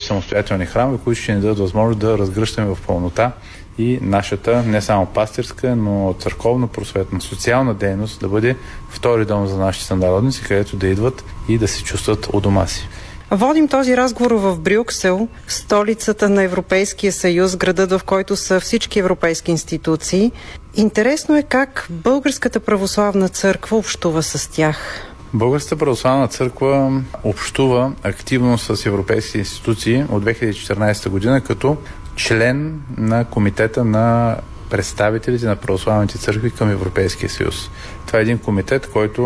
самостоятелни храмове, които ще ни дадат възможност да разгръщаме в пълнота и нашата не само пастирска, но църковно-просветна, социална дейност да бъде втори дом за нашите сънародници, където да идват и да се чувстват у дома си. Водим този разговор в Брюксел, столицата на Европейския съюз, градът, в който са всички европейски институции. Интересно е как Българската православна църква общува с тях. Българската православна църква общува активно с европейски институции от 2014 година като член на комитета на представителите на православните църкви към Европейския съюз. Това е един комитет, който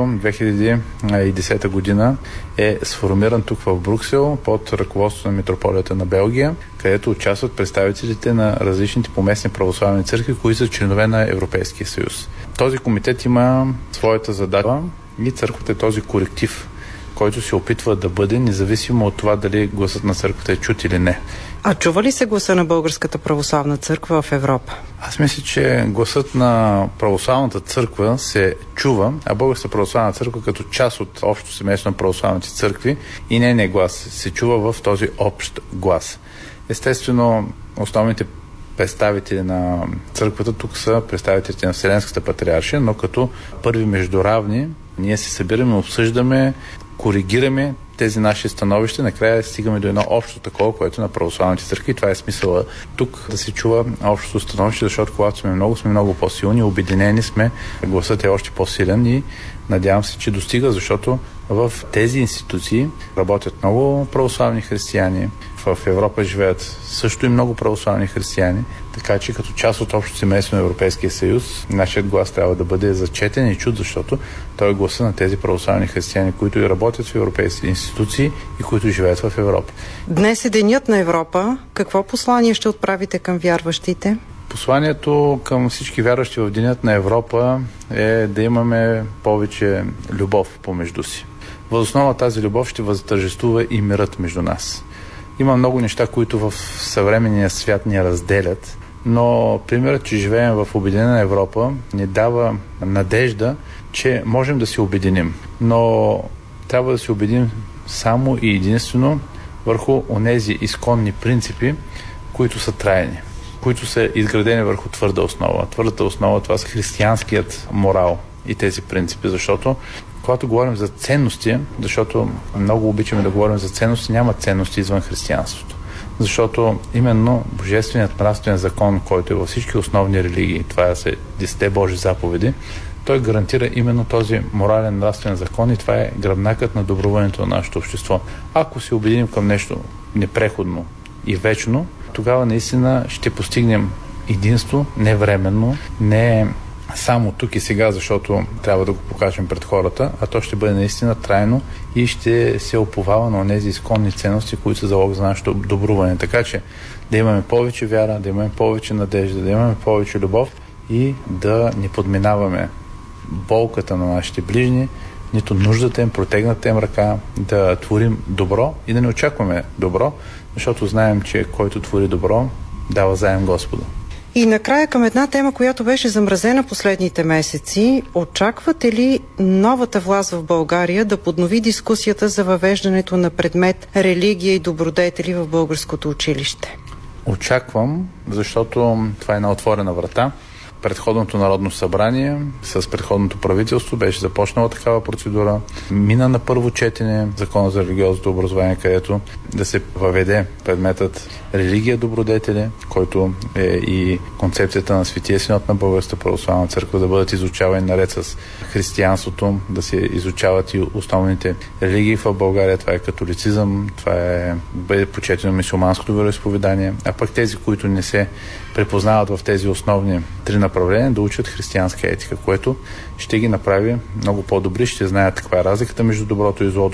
2010 година е сформиран тук в Брюксел под ръководството на митрополията на Белгия, където участват представителите на различните поместни православни църкви, които са членове на Европейския съюз. Този комитет има своята задача и църквата е този коректив, който се опитва да бъде, независимо от това дали гласът на църквата е чут или не. А чува ли се гласа на Българската православна църква в Европа? Аз мисля, че гласът на православната църква се чува, а Българската православна църква като част от общо семейство на православните църкви и нейният глас се чува в този общ глас. Естествено, основните представители на църквата тук са представителите на Вселенската патриаршия, но като първи между равни ние се събираме, обсъждаме, коригираме тези наши становища, накрая стигаме до едно общо такова, което е на православните църкви. И това е смисъла тук да се чува общото становище, защото когато сме много по-силни, обединени сме, гласът е още по-силен и надявам се, че достига, защото в тези институции работят много православни християни. В Европа живеят също и много православни християни, така че като част от общото семейство на Европейския съюз, нашият глас трябва да бъде зачетен и чут, защото той е гласа на тези православни християни, които и работят в европейски институции и които живеят в Европа. Днес е денят на Европа. Какво послание ще отправите към вярващите? Посланието към всички вярващи в денят на Европа е да имаме повече любов помежду си. Въз основа тази любов ще възтържествува и мирът между нас. Има много неща, които в съвременния свят ни разделят, но примерът, че живеем в Обединена Европа, ни дава надежда, че можем да се обединим. Но трябва да се обединим само и единствено върху онези изконни принципи, които са трайни, които са изградени върху твърда основа. Твърдата основа, това са християнският морал и тези принципи, защото когато говорим за ценности, защото много обичаме да говорим за ценности, няма ценности извън християнството. Защото именно Божественият нравствен закон, който е във всички основни религии, това са 10 Божи заповеди, той гарантира именно този морален нравствен закон и това е гръбнакът на добруването на нашето общество. Ако се обединим към нещо непреходно и вечно, тогава наистина ще постигнем единство, не временно, не само тук и сега, защото трябва да го покажем пред хората, а то ще бъде наистина трайно и ще се оповава на тези изконни ценности, които са залог за нашето добруване. Така че да имаме повече вяра, да имаме повече надежда, да имаме повече любов и да не подминаваме болката на нашите ближни, нито нуждата им, протегната им ръка, да творим добро и да не очакваме добро, защото знаем, че който твори добро, дава заем Господа. И накрая към една тема, която беше замразена последните месеци. Очаквате ли новата власт в България да поднови дискусията за въвеждането на предмет религия и добродетели в българското училище? Очаквам, защото това е една отворена врата. Предходното Народно събрание с предходното правителство беше започнала такава процедура. Мина на първо четене Закона за религиозното образование, където да се въведе предметът религия добродетели, който е и концепцията на Светия Синод на Българската православна църква, да бъдат изучавани наред с християнството, да се изучават и основните религии в България. Това е католицизъм, това е бъде почетено мюсюлманското вероизповедание, а пък тези, които не се препознават в тези основни три направления, да учат християнска етика, което ще ги направи много по-добри, ще знаят каква е разликата между доброто и злото,